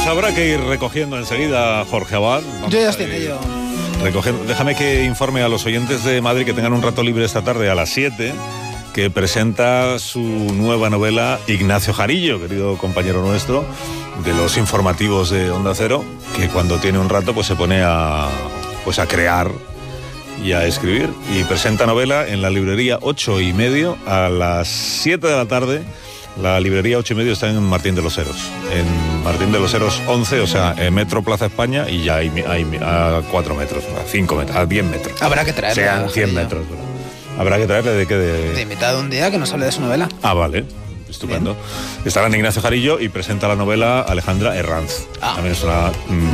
habrá que ir recogiendo enseguida, Jorge Abad. Yo ya estoy en ello. Déjame que informe a los oyentes de Madrid que tengan un rato libre esta tarde a las 7, que presenta su nueva novela Ignacio Jarillo, querido compañero nuestro, de los informativos de Onda Cero, que cuando tiene un rato pues se pone a crear y a escribir. Y presenta novela en la librería 8:30 a las 7 de la tarde. La librería 8:30 está en Martín de los Heros. En Martín de los Heros 11, o sea, en Metro Plaza España, y ya hay a 4 metros, a 5 metros, a 10 metros. Habrá que traerle. Sean 100 metros. Habrá que traerle de qué De mitad de un día que nos hable de su novela. Ah, vale. Estupendo. Bien. Estará en Ignacio Jarillo y presenta la novela Alejandra Herranz. También es una